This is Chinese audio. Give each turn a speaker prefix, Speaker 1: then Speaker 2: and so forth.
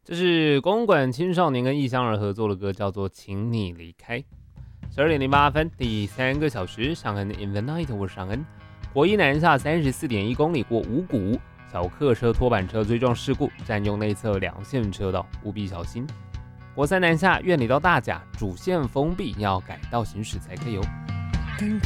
Speaker 1: 这是公馆青少年跟易香儿合作的歌，叫做《请你离开》。12:08，第3个小时，尚恩 In the Night， 我是尚恩。国一南下34.1公里过五股，小客车拖板车追撞事故，占用内侧2线车道，务必小心。国三南下苑里到大甲主线封闭，要改道行驶才可以哦。